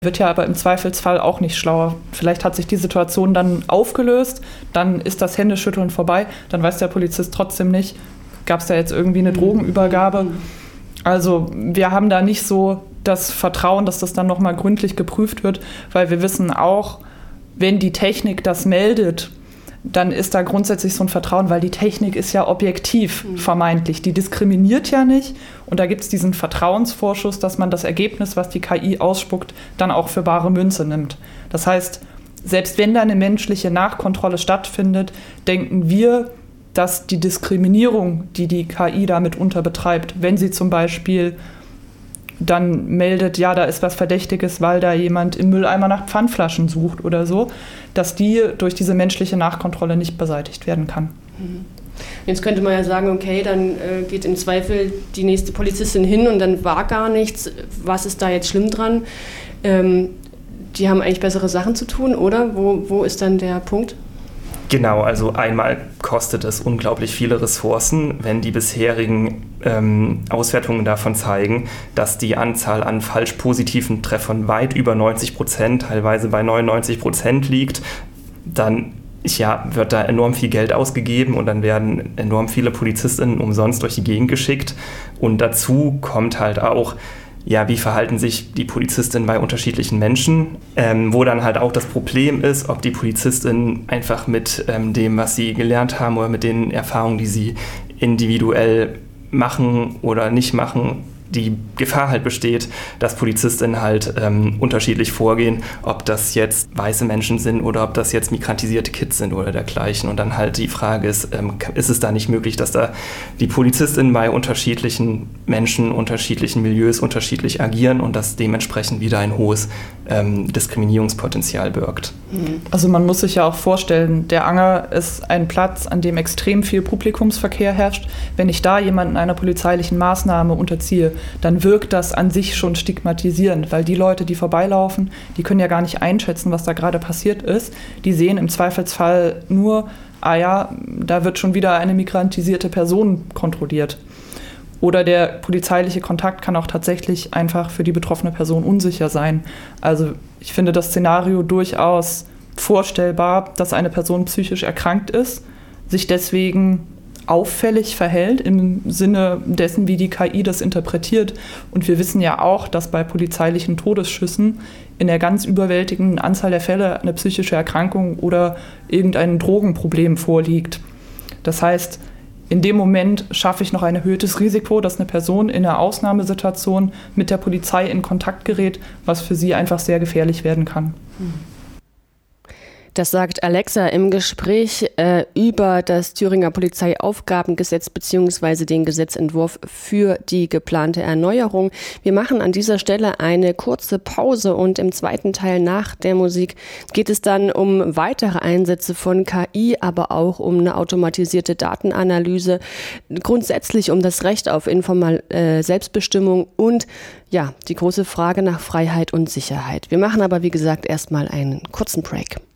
Wird ja aber im Zweifelsfall auch nicht schlauer. Vielleicht hat sich die Situation dann aufgelöst, dann ist das Händeschütteln vorbei, dann weiß der Polizist trotzdem nicht, gab es da jetzt irgendwie eine Drogenübergabe. Also wir haben da nicht so das Vertrauen, dass das dann nochmal gründlich geprüft wird, weil wir wissen auch, wenn die Technik das meldet, dann ist da grundsätzlich so ein Vertrauen, weil die Technik ist ja objektiv vermeintlich. Die diskriminiert ja nicht. Und da gibt es diesen Vertrauensvorschuss, dass man das Ergebnis, was die KI ausspuckt, dann auch für bare Münze nimmt. Das heißt, selbst wenn da eine menschliche Nachkontrolle stattfindet, denken wir, dass die Diskriminierung, die die KI damit betreibt, wenn sie zum Beispiel dann meldet, ja, da ist was Verdächtiges, weil da jemand im Mülleimer nach Pfandflaschen sucht oder so, dass die durch diese menschliche Nachkontrolle nicht beseitigt werden kann. Jetzt könnte man ja sagen, okay, dann geht im Zweifel die nächste Polizistin hin und dann war gar nichts. Was ist da jetzt schlimm dran? Die haben eigentlich bessere Sachen zu tun, oder? Wo ist dann der Punkt? Genau, also einmal kostet es unglaublich viele Ressourcen, wenn die bisherigen Auswertungen davon zeigen, dass die Anzahl an falsch positiven Treffern weit über 90%, teilweise bei 99% liegt, dann wird da enorm viel Geld ausgegeben und dann werden enorm viele PolizistInnen umsonst durch die Gegend geschickt. Und dazu kommt halt auch, wie verhalten sich die PolizistInnen bei unterschiedlichen Menschen, wo dann halt auch das Problem ist, ob die PolizistInnen einfach mit dem, was sie gelernt haben oder mit den Erfahrungen, die sie individuell machen oder nicht machen, die Gefahr halt besteht, dass PolizistInnen halt unterschiedlich vorgehen, ob das jetzt weiße Menschen sind oder ob das jetzt migrantisierte Kids sind oder dergleichen. Und dann halt die Frage ist es da nicht möglich, dass da die PolizistInnen bei unterschiedlichen Menschen, unterschiedlichen Milieus unterschiedlich agieren und das dementsprechend wieder ein hohes Diskriminierungspotenzial birgt. Also man muss sich ja auch vorstellen, der Anger ist ein Platz, an dem extrem viel Publikumsverkehr herrscht. Wenn ich da jemanden einer polizeilichen Maßnahme unterziehe, dann wirkt das an sich schon stigmatisierend, weil die Leute, die vorbeilaufen, die können ja gar nicht einschätzen, was da gerade passiert ist. Die sehen im Zweifelsfall nur, da wird schon wieder eine migrantisierte Person kontrolliert. Oder der polizeiliche Kontakt kann auch tatsächlich einfach für die betroffene Person unsicher sein. Also ich finde das Szenario durchaus vorstellbar, dass eine Person psychisch erkrankt ist, sich deswegen auffällig verhält im Sinne dessen, wie die KI das interpretiert. Und wir wissen ja auch, dass bei polizeilichen Todesschüssen in der ganz überwältigenden Anzahl der Fälle eine psychische Erkrankung oder irgendein Drogenproblem vorliegt. Das heißt, in dem Moment schaffe ich noch ein erhöhtes Risiko, dass eine Person in einer Ausnahmesituation mit der Polizei in Kontakt gerät, was für sie einfach sehr gefährlich werden kann. Das sagt Alexa im Gespräch über das Thüringer Polizeiaufgabengesetz bzw. den Gesetzentwurf für die geplante Erneuerung. Wir machen an dieser Stelle eine kurze Pause und im zweiten Teil nach der Musik geht es dann um weitere Einsätze von KI, aber auch um eine automatisierte Datenanalyse, grundsätzlich um das Recht auf Selbstbestimmung und die große Frage nach Freiheit und Sicherheit. Wir machen aber, wie gesagt, erstmal einen kurzen Break.